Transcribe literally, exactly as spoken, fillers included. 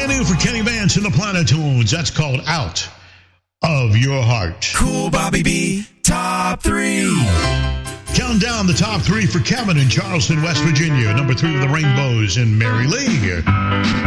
Brand new for Kenny Vance and the Planetoons. That's called Out of Your Heart. Cool Bobby B, top three. Count down the top three for Kevin in Charleston, West Virginia. Number three with the Rainbows and Mary Lee.